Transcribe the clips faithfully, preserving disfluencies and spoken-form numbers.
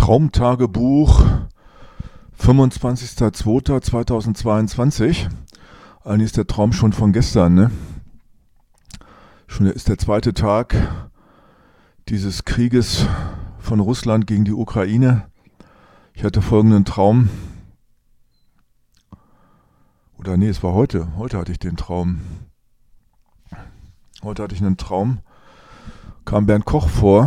Traumtagebuch, fünfundzwanzigster zweiter zweitausendzweiundzwanzig. Eigentlich ist der Traum schon von gestern, ne? Schon ist der zweite Tag dieses Krieges von Russland gegen die Ukraine. Ich hatte folgenden Traum. Oder nee, es war heute. Heute hatte ich den Traum. Heute hatte ich einen Traum. Kam Bernd Koch vor.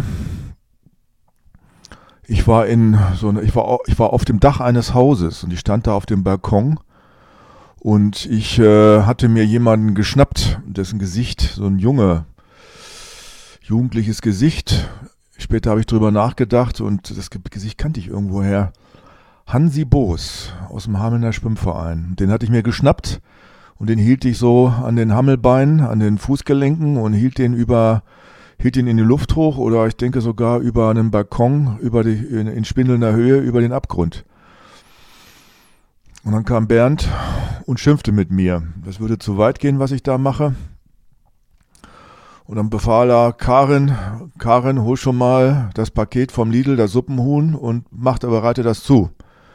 Ich war in so eine, ich war ich war auf dem Dach eines Hauses und ich stand da auf dem Balkon und ich äh, hatte mir jemanden geschnappt, dessen Gesicht, so ein junge, jugendliches Gesicht. Später habe ich drüber nachgedacht und das Gesicht kannte ich irgendwoher. Hansi Boos aus dem Hamelner Schwimmverein. Den hatte ich mir geschnappt und den hielt ich so an den Hammelbeinen, an den Fußgelenken und hielt den über hielt ihn in die Luft hoch oder ich denke sogar über einen Balkon, über die, in, in spindelnder Höhe, über den Abgrund. Und dann kam Bernd und schimpfte mit mir. Das würde zu weit gehen, was ich da mache. Und dann befahl er, Karin, Karin, hol schon mal das Paket vom Lidl, das Suppenhuhn und mach, bereite das zu.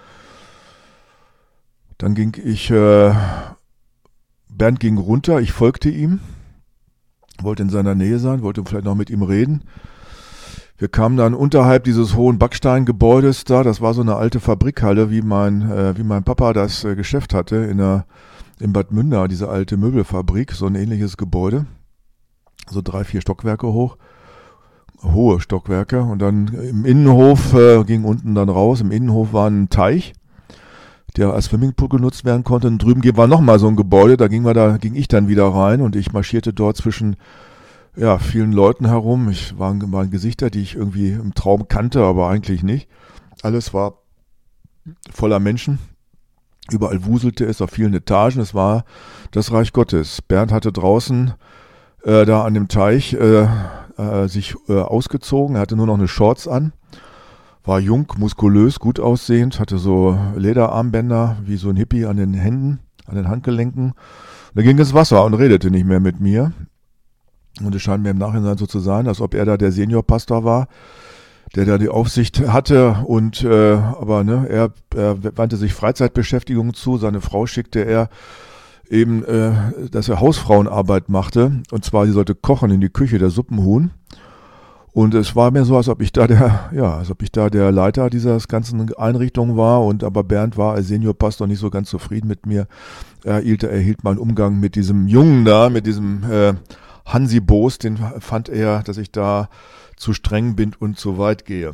Dann ging ich, äh, Bernd ging runter, ich folgte ihm. Wollte in seiner Nähe sein, wollte vielleicht noch mit ihm reden. Wir kamen dann unterhalb dieses hohen Backsteingebäudes da, das war so eine alte Fabrikhalle, wie mein äh, wie mein Papa das äh, Geschäft hatte in der in Bad Münder, diese alte Möbelfabrik, so ein ähnliches Gebäude, so drei, vier Stockwerke hoch, hohe Stockwerke. Und dann im Innenhof äh, ging unten dann raus, im Innenhof war ein Teich, der als Swimmingpool genutzt werden konnte. Und drüben war nochmal so ein Gebäude, da ging, wir da ging ich dann wieder rein und ich marschierte dort zwischen ja, vielen Leuten herum. Ich waren, waren Gesichter, die ich irgendwie im Traum kannte, aber eigentlich nicht. Alles war voller Menschen. Überall wuselte es auf vielen Etagen. Es war das Reich Gottes. Bernd hatte draußen äh, da an dem Teich äh, äh, sich äh, ausgezogen. Er hatte nur noch eine Shorts an. War jung, muskulös, gut aussehend, hatte so Lederarmbänder wie so ein Hippie an den Händen, an den Handgelenken. Da ging ins Wasser und redete nicht mehr mit mir. Und es scheint mir im Nachhinein so zu sein, als ob er da der Seniorpastor war, der da die Aufsicht hatte. Und äh, aber ne, er, er wandte sich Freizeitbeschäftigung zu. Seine Frau schickte er eben, äh, dass er Hausfrauenarbeit machte. Und zwar, sie sollte kochen in die Küche, der Suppenhuhn. Und es war mir so, als ob ich da der, ja, als ob ich da der Leiter dieser ganzen Einrichtung war. Und aber Bernd war als Seniorpastor nicht so ganz zufrieden mit mir. Er hielt, er hielt meinen Umgang mit diesem Jungen da, mit diesem äh, Hansi Boos, den fand er, dass ich da zu streng bin und zu weit gehe.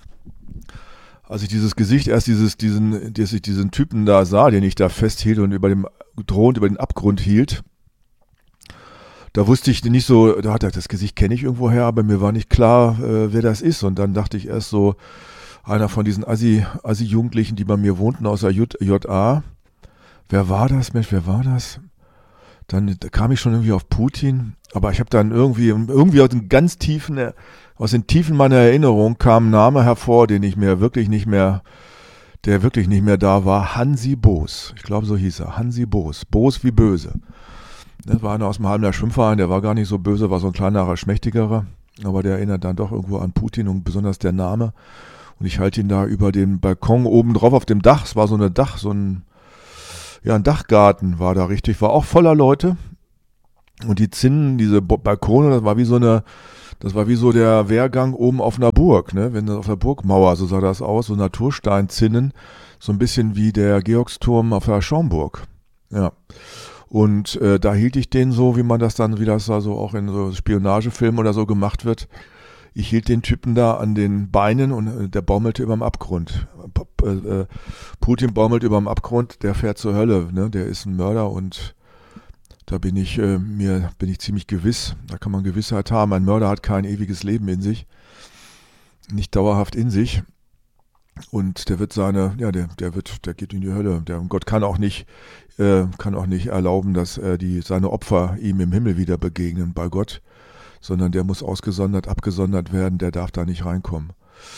Als ich dieses Gesicht erst dieses, diesen, dass ich diesen Typen da sah, den ich da festhielt und über dem drohend über den Abgrund hielt. Da wusste ich nicht so, da hat er das Gesicht kenne ich irgendwoher, aber mir war nicht klar, äh, wer das ist. Und dann dachte ich erst so, einer von diesen Assi, Assi-Jugendlichen, die bei mir wohnten aus der J, JA. Wer war das? Mensch, wer war das? Dann da kam ich schon irgendwie auf Putin. Aber ich habe dann irgendwie, irgendwie aus den ganz tiefen, aus den Tiefen meiner Erinnerung kam ein Name hervor, den ich mir wirklich nicht mehr, der wirklich nicht mehr da war. Hansi Boos. Ich glaube, so hieß er. Hansi Boos. Boos wie böse. Das war einer aus dem Hamelner Schwimmverein, der war gar nicht so böse, war so ein kleinerer, schmächtigerer, aber der erinnert dann doch irgendwo an Putin und besonders der Name. Und ich halte ihn da über den Balkon oben drauf auf dem Dach, es war so eine Dach, so ein, ja, ein Dachgarten war da richtig, war auch voller Leute. Und die Zinnen, diese Balkone, das war wie so eine, das war wie so der Wehrgang oben auf einer Burg, ne, wenn das auf der Burgmauer, so sah das aus, so Natursteinzinnen, so ein bisschen wie der Georgsturm auf der Schaumburg, ja. Und äh, da hielt ich den so, wie man das dann, wie das da so auch in so Spionagefilmen oder so gemacht wird. Ich hielt den Typen da an den Beinen und äh, der baumelte überm Abgrund. P- äh, Putin baumelt überm Abgrund, der fährt zur Hölle, ne? Der ist ein Mörder und da bin ich äh, mir bin ich ziemlich gewiss. Da kann man Gewissheit haben. Ein Mörder hat kein ewiges Leben in sich, nicht dauerhaft in sich. Und der wird seine, ja, der, der wird, der geht in die Hölle. Der Gott kann auch nicht, äh, kann auch nicht erlauben, dass äh, die seine Opfer ihm im Himmel wieder begegnen bei Gott, sondern der muss ausgesondert, abgesondert werden. Der darf da nicht reinkommen.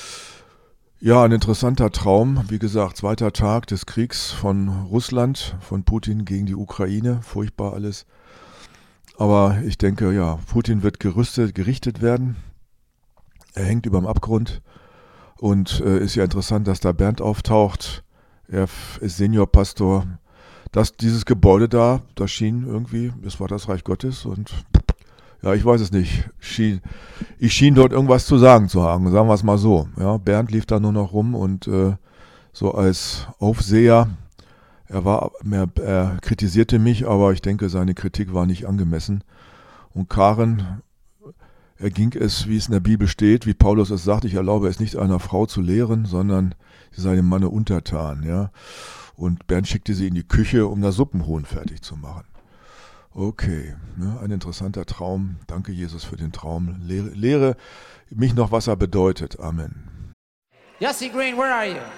Ja, ein interessanter Traum. Wie gesagt, zweiter Tag des Kriegs von Russland, von Putin gegen die Ukraine. Furchtbar alles. Aber ich denke, ja, Putin wird gerüstet, gerichtet werden. Er hängt überm Abgrund. Und äh, ist ja interessant, dass da Bernd auftaucht. Er f- ist Seniorpastor. Das, dieses Gebäude da, das schien irgendwie, das war das Reich Gottes und ja, ich weiß es nicht. Schien, ich schien dort irgendwas zu sagen zu haben, sagen wir es mal so. Ja, Bernd lief da nur noch rum und äh, so als Aufseher, er war, mehr, er kritisierte mich, aber ich denke, seine Kritik war nicht angemessen. Und Karen, er ging es, wie es in der Bibel steht, wie Paulus es sagt, ich erlaube es nicht einer Frau zu lehren, sondern sie sei dem Manne untertan, ja. Und Bernd schickte sie in die Küche, um das Suppenhuhn fertig zu machen. Okay, ne, ein interessanter Traum. Danke, Jesus, für den Traum. Lehre, lehre mich noch, was er bedeutet. Amen. Yossi Green, where are you?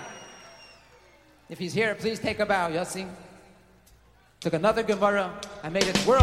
If he's here, please take a bow, Yossi. Took another Gemara and made it world.